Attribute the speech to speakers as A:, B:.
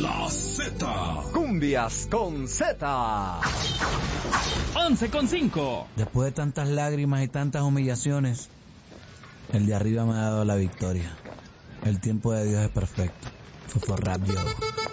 A: La Z.
B: Cumbias con Z.
C: 11.5.
D: Después de tantas lágrimas y tantas humillaciones, el de arriba me ha dado la victoria. El tiempo de Dios es perfecto. Fofo Rap Yo.